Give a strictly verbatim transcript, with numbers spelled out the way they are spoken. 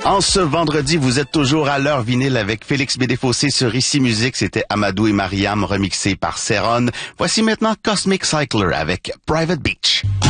En ce vendredi, vous êtes toujours à l'heure vinyle avec Félix Bédéfossé sur Ici Musique. C'était Amadou et Mariam remixé par Céron. Voici maintenant Cosmic Cycler avec Private Beach.